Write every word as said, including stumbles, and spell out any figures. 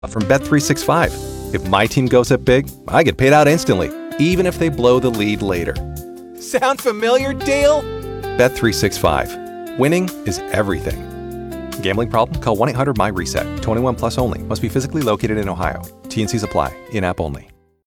From Bet three sixty-five. If my team goes up big, I get paid out instantly, even if they blow the lead later. Sound familiar, Dale? Bet three sixty-five. Winning is everything. Gambling problem? Call one eight hundred M Y RESET. twenty-one plus only. Must be physically located in Ohio. T and C's apply. In-app only.